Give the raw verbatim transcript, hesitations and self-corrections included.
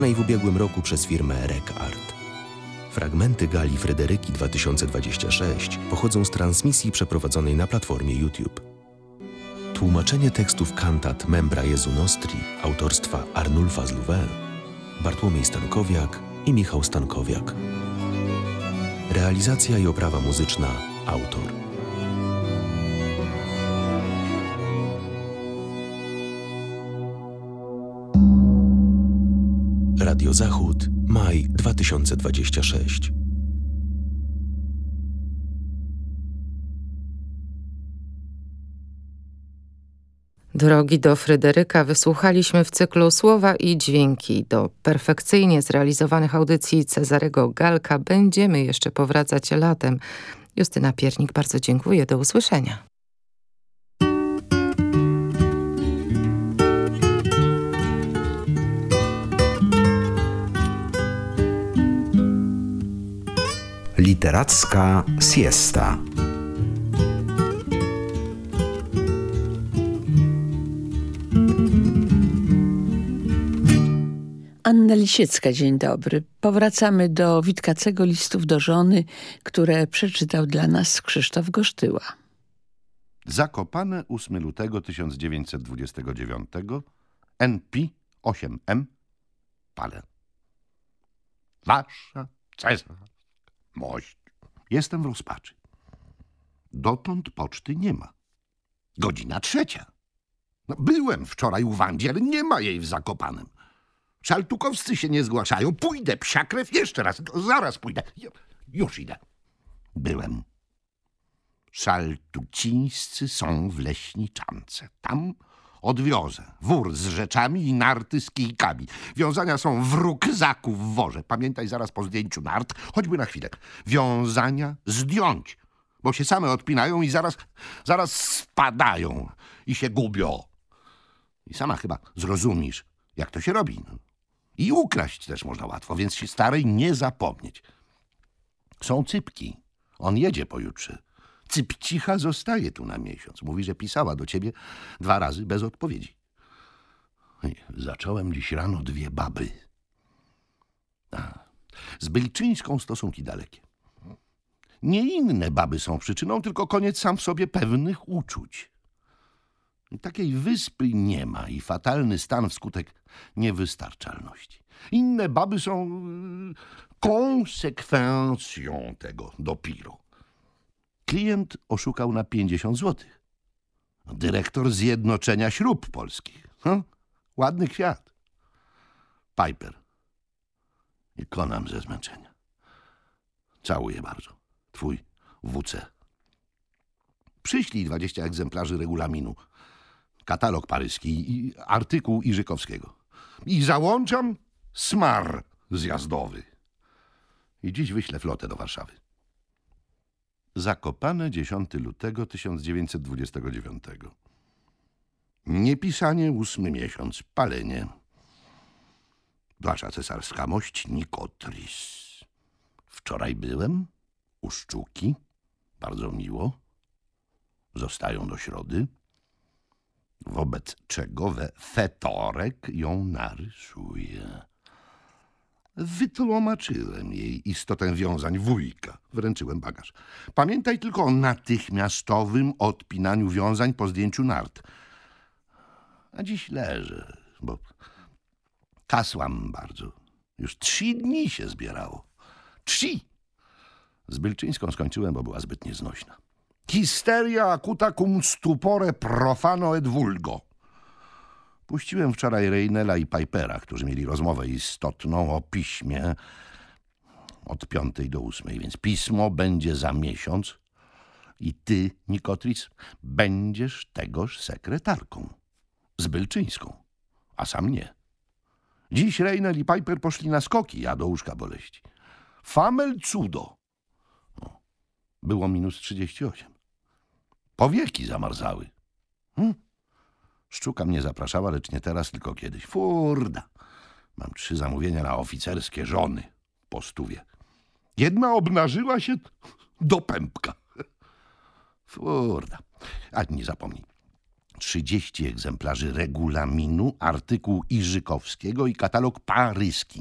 w ubiegłym roku przez firmę RecArt. Fragmenty gali Fryderyki dwa tysiące dwadzieścia sześć pochodzą z transmisji przeprowadzonej na platformie YouTube. Tłumaczenie tekstów kantat Membra Jezu Nostri autorstwa Arnulfa z Louvain, Bartłomiej Stankowiak i Michał Stankowiak. Realizacja i oprawa muzyczna autor. Radio Zachód, maj dwa tysiące dwudziesty szósty. Drogi do Fryderyka wysłuchaliśmy w cyklu Słowa i dźwięki. Do perfekcyjnie zrealizowanych audycji Cezarego Galka będziemy jeszcze powracać latem. Justyna Piernik, bardzo dziękuję. Do usłyszenia. Literacka siesta. Anna Lisiecka, dzień dobry. Powracamy do Witkacego listów do żony, które przeczytał dla nas Krzysztof Gosztyła. Zakopane ósmego lutego tysiąc dziewięćset dwudziestego dziewiątego, N P osiem M, Pale. Wasza Cezar, mość. Jestem w rozpaczy. Dotąd poczty nie ma. Godzina trzecia. No, byłem wczoraj u Wandzi, ale nie ma jej w Zakopanem. Szaltukowscy się nie zgłaszają. Pójdę, psia krew, jeszcze raz. Zaraz pójdę. Już idę. Byłem. Szaltucińscy są w Leśniczance. Tam odwiozę wór z rzeczami i narty z kijkami. Wiązania są w rukzaku w worze. Pamiętaj zaraz po zdjęciu nart, choćby na chwilę. Wiązania zdjąć, bo się same odpinają i zaraz, zaraz spadają i się gubią. I sama chyba zrozumiesz, jak to się robi. I ukraść też można łatwo, więc się starej nie zapomnieć. Są cypki. On jedzie pojutrze. Cypcicha zostaje tu na miesiąc. Mówi, że pisała do ciebie dwa razy bez odpowiedzi. Zacząłem dziś rano dwie baby. A, z Bylczyńską stosunki dalekie. Nie inne baby są przyczyną, tylko koniec sam w sobie pewnych uczuć. Takiej wyspy nie ma i fatalny stan wskutek niewystarczalności. Inne baby są konsekwencją tego dopiero. Klient oszukał na pięćdziesiąt złotych. Dyrektor Zjednoczenia Śrub Polskich. Hm? Ładny kwiat. Piper. I konam ze zmęczenia. Całuję bardzo. Twój W C. Przyślij dwadzieścia egzemplarzy regulaminu. Katalog paryski i artykuł Iżykowskiego. I załączam smar zjazdowy. I dziś wyślę flotę do Warszawy. Zakopane dziesiątego lutego tysiąc dziewięćset dwudziestego dziewiątego. Niepisanie ósmy miesiąc. Palenie. Wasza cesarska mość Nikotris. Wczoraj byłem u Szczuki. Bardzo miło. Zostają do środy. Wobec czego we fetorek ją narysuje. Wytłumaczyłem jej istotę wiązań wujka. Wręczyłem bagaż. Pamiętaj tylko o natychmiastowym odpinaniu wiązań po zdjęciu nart. A dziś leżę, bo kasłam bardzo. Już trzy dni się zbierało. Trzy! Z Bylczyńską skończyłem, bo była zbyt nieznośna. Histeria acuta cum stupore profano et vulgo. Puściłem wczoraj Reinela i Pipera, którzy mieli rozmowę istotną o piśmie od piątej do ósmej, więc pismo będzie za miesiąc i ty, Nikotris, będziesz tegoż sekretarką z Bylczyńską, a sam nie. Dziś Reinel i Piper poszli na skoki, ja do łóżka boleści. Famel cudo. O, było minus trzydzieści osiem. Powieki zamarzały. Hm? Szczuka mnie zapraszała, lecz nie teraz, tylko kiedyś. Furda. Mam trzy zamówienia na oficerskie żony po stówie. Jedna obnażyła się do pępka. Furda. A nie zapomnij. trzydzieści egzemplarzy regulaminu, artykuł Iżykowskiego i katalog paryski.